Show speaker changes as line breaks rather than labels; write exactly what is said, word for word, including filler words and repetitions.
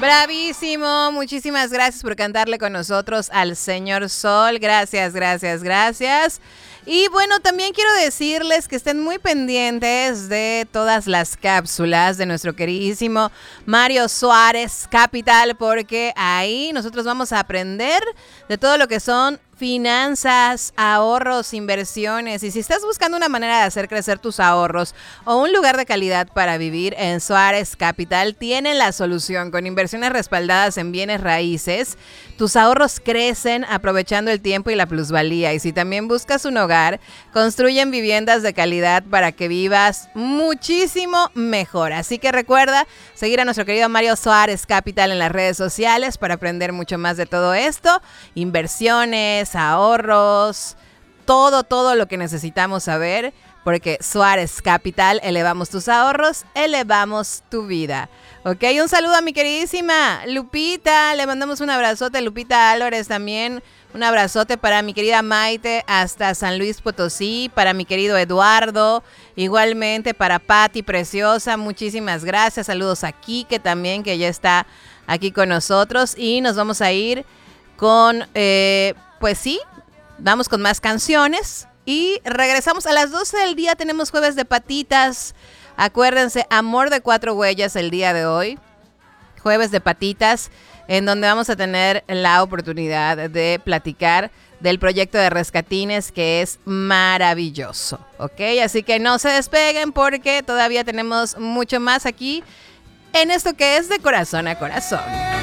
Bravísimo, muchísimas gracias por cantarle con nosotros al Señor Sol. Gracias, gracias, gracias. Y bueno, también quiero decirles que estén muy pendientes de todas las cápsulas de nuestro queridísimo Mario Suárez Capital, porque ahí nosotros vamos a aprender de todo lo que son finanzas, ahorros, inversiones. Y si estás buscando una manera de hacer crecer tus ahorros o un lugar de calidad para vivir, en Suárez Capital tienen la solución. Con inversiones respaldadas en bienes raíces, tus ahorros crecen aprovechando el tiempo y la plusvalía. Y si también buscas un hogar, construyen viviendas de calidad para que vivas muchísimo mejor. Así que recuerda seguir a nuestro querido Mario Suárez Capital en las redes sociales para aprender mucho más de todo esto. Inversiones, ahorros, todo, todo lo que necesitamos saber, porque Suárez Capital, elevamos tus ahorros, elevamos tu vida. Ok, un saludo a mi queridísima Lupita, le mandamos un abrazote, Lupita Álvarez también, un abrazote para mi querida Maite hasta San Luis Potosí, para mi querido Eduardo, igualmente para Patti Preciosa, muchísimas gracias, saludos a Quique también, que ya está aquí con nosotros, y nos vamos a ir con, eh, pues sí, vamos con más canciones y regresamos a las doce del día. Tenemos Jueves de Patitas. Acuérdense, Amor de Cuatro Huellas el día de hoy. Jueves de Patitas, en donde vamos a tener la oportunidad de platicar del proyecto de Rescatines, que es maravilloso, ¿ok? Así que no se despeguen porque todavía tenemos mucho más aquí en esto que es De Corazón a Corazón.